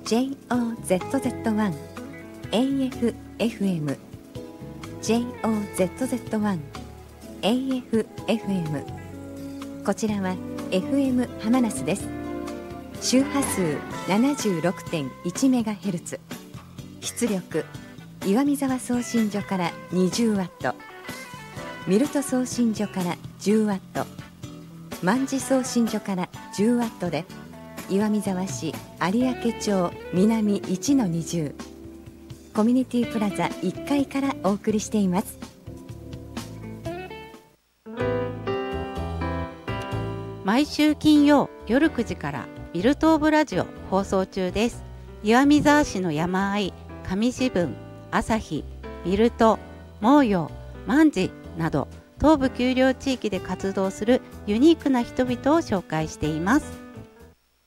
JOZZ1 AFFM JOZZ1 AFFM こちらは FM ハマナスです。周波数 76.1MHz、 出力岩見沢送信所から20ワット、ミルト送信所から10ワット、万事送信所から10ワットで、岩見沢市有明町南 1-20 コミュニティプラザ1階からお送りしています。 毎週金曜夜9時からビルトーブラジオ放送中です。岩見沢市の山あい、上志分、朝日、ビルト、毛陽、万事など東部丘陵地域で活動するユニークな人々を紹介しています。